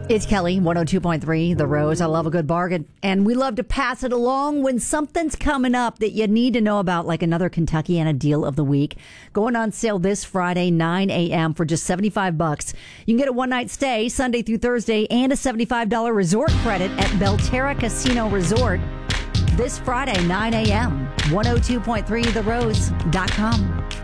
It's Kelly, 102.3, The Rose. I love a good bargain. And we love to pass it along when something's coming up that you need to know about, like another Kentuckiana deal of the week. Going on sale this Friday, 9 a.m. for just $75. You can get a one-night stay Sunday through Thursday and a $75 resort credit at Belterra Casino Resort this Friday, 9 a.m. 102.3therose.com.